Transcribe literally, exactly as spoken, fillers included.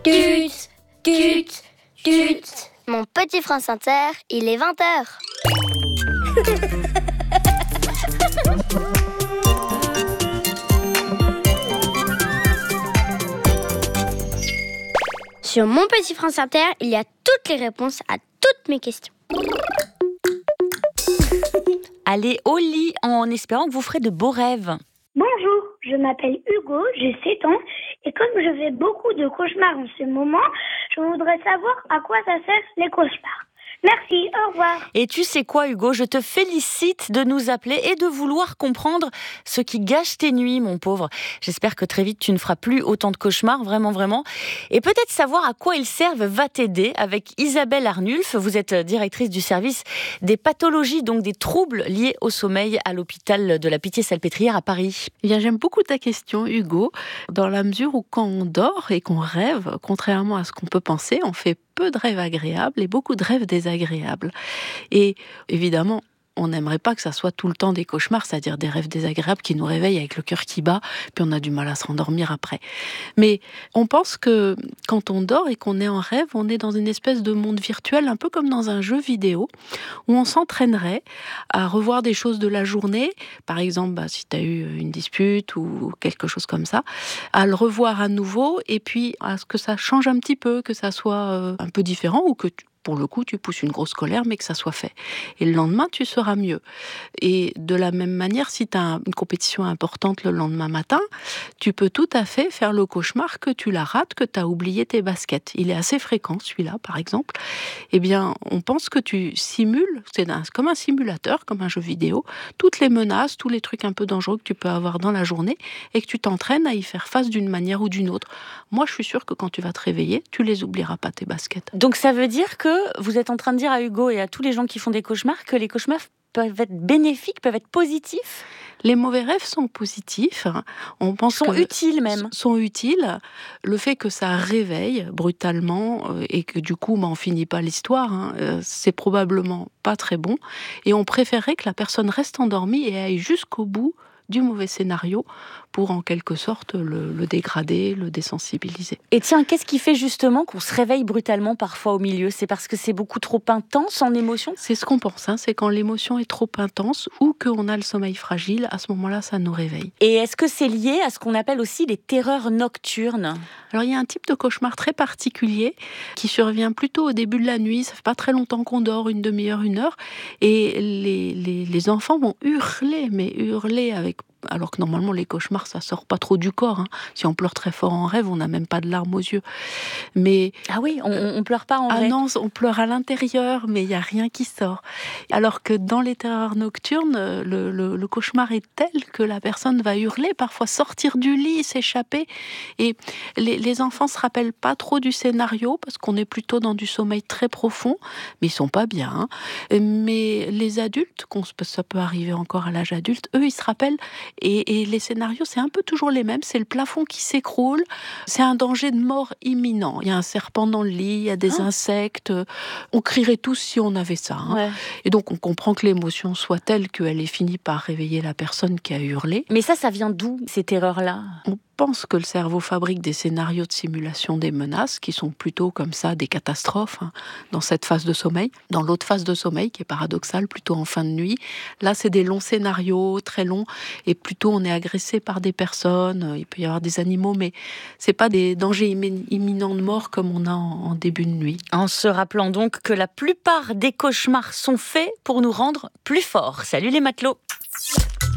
Tut, tut, tut. Mon petit France Inter, il est vingt heures. Sur Mon Petit France Inter, il y a toutes les réponses à toutes mes questions. Allez au lit en espérant que vous ferez de beaux rêves. Bonjour, je m'appelle Hugo, j'ai sept ans et comme je fais beaucoup de cauchemars en ce moment, je voudrais savoir à quoi ça sert les cauchemars. Merci, au revoir. Et tu sais quoi, Hugo, je te félicite de nous appeler et de vouloir comprendre ce qui gâche tes nuits, mon pauvre. J'espère que très vite, tu ne feras plus autant de cauchemars, vraiment, vraiment. Et peut-être savoir à quoi ils servent va t'aider avec Isabelle Arnulf. Vous êtes directrice du service des pathologies, donc des troubles liés au sommeil à l'hôpital de la Pitié-Salpêtrière à Paris. Eh bien, j'aime beaucoup ta question, Hugo, dans la mesure où quand on dort et qu'on rêve, contrairement à ce qu'on peut penser, on fait peu de rêves agréables et beaucoup de rêves désagréables. Et évidemment, on n'aimerait pas que ça soit tout le temps des cauchemars, c'est-à-dire des rêves désagréables qui nous réveillent avec le cœur qui bat, puis on a du mal à se rendormir après. Mais on pense que quand on dort et qu'on est en rêve, on est dans une espèce de monde virtuel, un peu comme dans un jeu vidéo, où on s'entraînerait à revoir des choses de la journée, par exemple, bah, si tu as eu une dispute ou quelque chose comme ça, à le revoir à nouveau, et puis à ce que ça change un petit peu, que ça soit euh, un peu différent, ou que tu pour le coup, tu pousses une grosse colère, mais que ça soit fait. Et le lendemain, tu seras mieux. Et de la même manière, si tu as une compétition importante le lendemain matin, tu peux tout à fait faire le cauchemar que tu la rates, que tu as oublié tes baskets. Il est assez fréquent, celui-là, par exemple. Eh bien, on pense que tu simules, c'est un, comme un simulateur, comme un jeu vidéo, toutes les menaces, tous les trucs un peu dangereux que tu peux avoir dans la journée, et que tu t'entraînes à y faire face d'une manière ou d'une autre. Moi, je suis sûre que quand tu vas te réveiller, tu les oublieras pas, tes baskets. Donc ça veut dire que vous êtes en train de dire à Hugo et à tous les gens qui font des cauchemars que les cauchemars peuvent être bénéfiques, peuvent être positifs? Les mauvais rêves sont positifs. On pense sont que utiles même. Sont utiles. Le fait que ça réveille brutalement et que du coup, bah, on finit pas l'histoire, hein, c'est probablement pas très bon. Et on préférerait que la personne reste endormie et aille jusqu'au bout du mauvais scénario pour en quelque sorte le, le dégrader, le désensibiliser. Et tiens, qu'est-ce qui fait justement qu'on se réveille brutalement parfois au milieu? C'est parce que c'est beaucoup trop intense en émotion? C'est ce qu'on pense, hein, c'est quand l'émotion est trop intense ou qu'on a le sommeil fragile, à ce moment-là, ça nous réveille. Et est-ce que c'est lié à ce qu'on appelle aussi les terreurs nocturnes? Alors il y a un type de cauchemar très particulier qui survient plutôt au début de la nuit, ça fait pas très longtemps qu'on dort, une demi-heure, une heure, et les, les, les enfants vont hurler, mais hurler avec alors que normalement les cauchemars ça sort pas trop du corps, hein. Si on pleure très fort en rêve, on n'a même pas de larmes aux yeux. Mais ah oui, on, on pleure pas en ah vrai. Ah non, on pleure à l'intérieur, mais il y a rien qui sort. Alors que dans les terreurs nocturnes, le, le, le cauchemar est tel que la personne va hurler, parfois sortir du lit, s'échapper. Et les, les enfants se rappellent pas trop du scénario parce qu'on est plutôt dans du sommeil très profond, mais ils sont pas bien. Hein. Mais les adultes, ça peut arriver encore à l'âge adulte, eux ils se rappellent. Et, et les scénarios, c'est un peu toujours les mêmes. C'est le plafond qui s'écroule. C'est un danger de mort imminent. Il y a un serpent dans le lit, il y a des oh. insectes. On crierait tous si on avait ça. Hein. Ouais. Et donc, on comprend que l'émotion soit telle qu'elle ait fini par réveiller la personne qui a hurlé. Mais ça, ça vient d'où, ces terreurs-là ? On pense que le cerveau fabrique des scénarios de simulation des menaces qui sont plutôt comme ça des catastrophes hein, dans cette phase de sommeil. Dans l'autre phase de sommeil, qui est paradoxale, plutôt en fin de nuit, là, c'est des longs scénarios, très longs, et plutôt on est agressé par des personnes, il peut y avoir des animaux, mais c'est pas des dangers imminents de mort comme on a en, en début de nuit. En se rappelant donc que la plupart des cauchemars sont faits pour nous rendre plus forts. Salut les matelots!